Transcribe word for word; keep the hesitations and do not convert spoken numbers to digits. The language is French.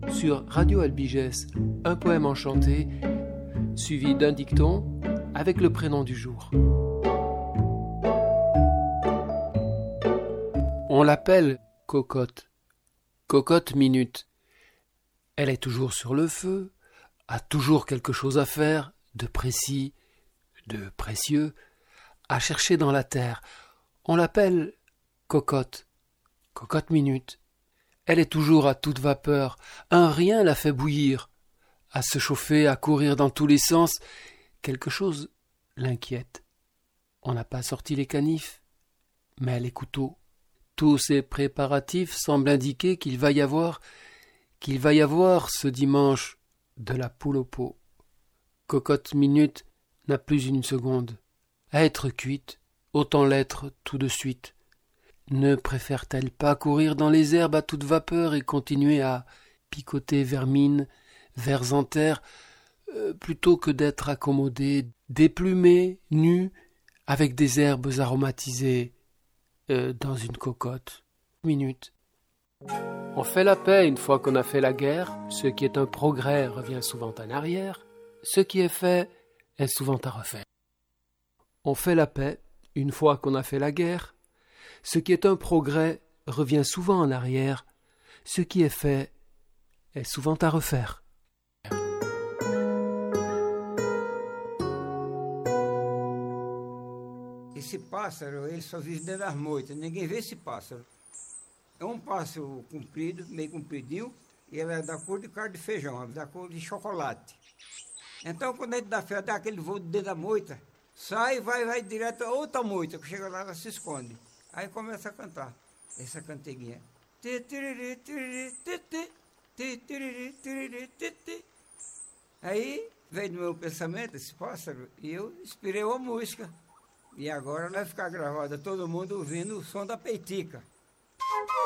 sur Radio Albigès, un poème enchanté, suivi d'un dicton avec le prénom du jour. On l'appelle Cocotte, Cocotte Minute. Elle est toujours sur le feu, a toujours quelque chose à faire, de précis, de précieux, à chercher dans la terre. On l'appelle Cocotte, Cocotte Minute. Elle est toujours à toute vapeur, un rien la fait bouillir, à se chauffer, à courir dans tous les sens. Quelque chose l'inquiète. On n'a pas sorti les canifs, mais les couteaux. Tous ces préparatifs semblent indiquer qu'il va y avoir, qu'il va y avoir ce dimanche de la poule au pot. Cocotte Minute n'a plus une seconde. À être cuite, autant l'être tout de suite. Ne préfère-t-elle pas courir dans les herbes à toute vapeur et continuer à picoter vermine, vers en terre, euh, plutôt que d'être accommodée, déplumée, nue, avec des herbes aromatisées, euh, dans une cocotte minute. On fait la paix une fois qu'on a fait la guerre. Ce qui est un progrès revient souvent en arrière. Ce qui est fait est souvent à refaire. On fait la paix une fois qu'on a fait la guerre. Ce qui est un progrès revient souvent en arrière. Ce qui est fait est souvent à refaire. Esse pássaro, ele só vive dentro das moitas. Ninguém vê esse pássaro. É um pássaro comprido, meio compridinho, e ele é da cor de carne de feijão, da cor de chocolate. Então, quando ele dá fé, dá aquele voo dentro da moita, sai e vai, vai direto a outra moita, que chega lá, ela se esconde. Aí começa a cantar essa canteguinha. Aí veio no meu pensamento esse pássaro e eu inspirei uma música. E agora vai ficar gravada todo mundo ouvindo o som da peitica.